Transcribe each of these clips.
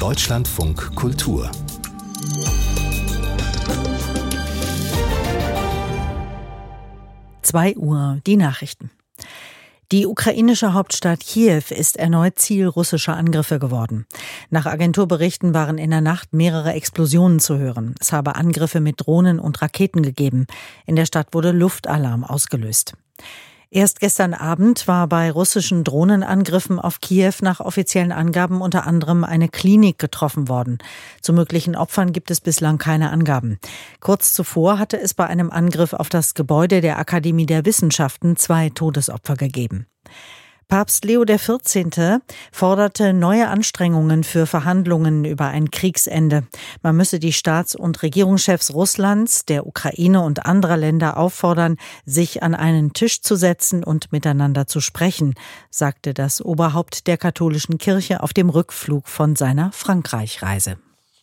Deutschlandfunk Kultur. Uhr, die Nachrichten. Die ukrainische Hauptstadt Kiew ist erneut Ziel russischer Angriffe geworden. Nach Agenturberichten waren in der Nacht mehrere Explosionen zu hören. Es habe Angriffe mit Drohnen und Raketen gegeben. In der Stadt wurde Luftalarm ausgelöst. Erst gestern Abend war bei russischen Drohnenangriffen auf Kiew nach offiziellen Angaben unter anderem eine Klinik getroffen worden. Zu möglichen Opfern gibt es bislang keine Angaben. Kurz zuvor hatte es bei einem Angriff auf das Gebäude der Akademie der Wissenschaften 2 Todesopfer gegeben. Papst Leo XIV. Forderte neue Anstrengungen für Verhandlungen über ein Kriegsende. Man müsse die Staats- und Regierungschefs Russlands, der Ukraine und anderer Länder auffordern, sich an einen Tisch zu setzen und miteinander zu sprechen, sagte das Oberhaupt der katholischen Kirche auf dem Rückflug von seiner Frankreich-Reise.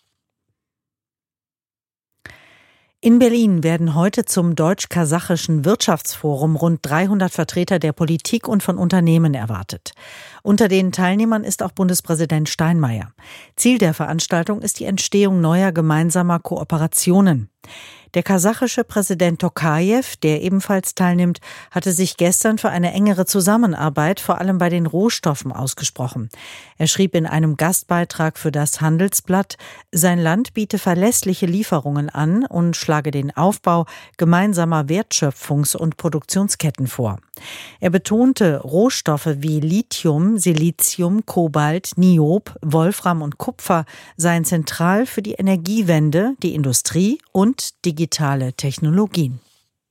In Berlin werden heute zum deutsch-kasachischen Wirtschaftsforum rund 300 Vertreter der Politik und von Unternehmen erwartet. Unter den Teilnehmern ist auch Bundespräsident Steinmeier. Ziel der Veranstaltung ist die Entstehung neuer gemeinsamer Kooperationen. Der kasachische Präsident Tokajew, der ebenfalls teilnimmt, hatte sich gestern für eine engere Zusammenarbeit vor allem bei den Rohstoffen ausgesprochen. Er schrieb in einem Gastbeitrag für das Handelsblatt, sein Land biete verlässliche Lieferungen an und schlage den Aufbau gemeinsamer Wertschöpfungs- und Produktionsketten vor. Er betonte, Rohstoffe wie Lithium, Silizium, Kobalt, Niob, Wolfram und Kupfer seien zentral für die Energiewende, die Industrie und digitale Technologien.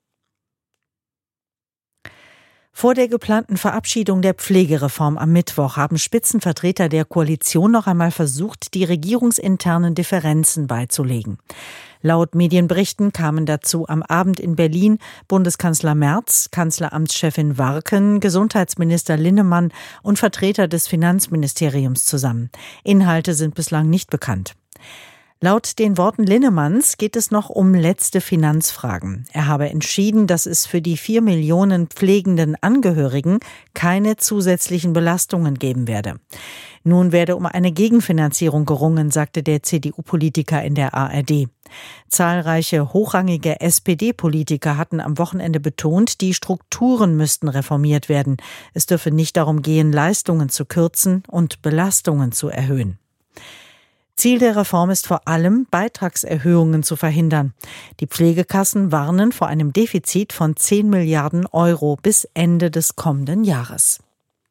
Vor der geplanten Verabschiedung der Pflegereform am Mittwoch haben Spitzenvertreter der Koalition noch einmal versucht, die regierungsinternen Differenzen beizulegen. Laut Medienberichten kamen dazu am Abend in Berlin Bundeskanzler Merz, Kanzleramtschefin Warken, Gesundheitsminister Linnemann und Vertreter des Finanzministeriums zusammen. Inhalte sind bislang nicht bekannt. Laut den Worten Linnemanns geht es noch um letzte Finanzfragen. Er habe entschieden, dass es für die 4 Millionen pflegenden Angehörigen keine zusätzlichen Belastungen geben werde. Nun werde um eine Gegenfinanzierung gerungen, sagte der CDU-Politiker in der ARD. Zahlreiche hochrangige SPD-Politiker hatten am Wochenende betont, die Strukturen müssten reformiert werden. Es dürfe nicht darum gehen, Leistungen zu kürzen und Belastungen zu erhöhen. Ziel der Reform ist vor allem, Beitragserhöhungen zu verhindern. Die Pflegekassen warnen vor einem Defizit von 10 Milliarden Euro bis Ende des kommenden Jahres.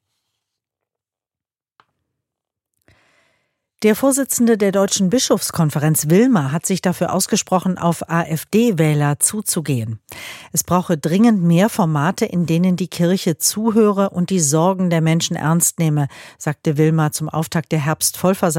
Der Vorsitzende der Deutschen Bischofskonferenz Wilmer hat sich dafür ausgesprochen, auf AfD-Wähler zuzugehen. Es brauche dringend mehr Formate, in denen die Kirche zuhöre und die Sorgen der Menschen ernst nehme, sagte Wilmer zum Auftakt der Herbstvollversammlung